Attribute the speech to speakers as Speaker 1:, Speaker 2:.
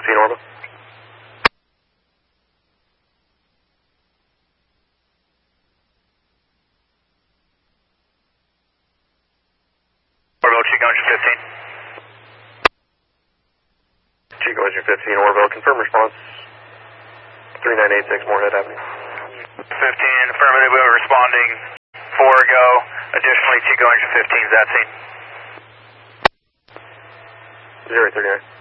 Speaker 1: Orville.
Speaker 2: Orville, Chico Engine 15.
Speaker 1: Chico Engine 15, Orville, confirm response. 3986 Moorhead Avenue.
Speaker 2: 15, affirmative, we are responding. 4 go. Additionally, Chico Engine 15 is at scene.
Speaker 1: 039.